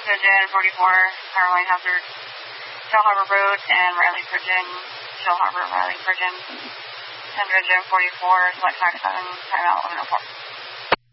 Pigeon 44, power line hazard, Shell Harbor Road and Riley Pigeon, Shell Harbor, Riley Pigeon, 10 Jen 44, select 57, timeout 1104.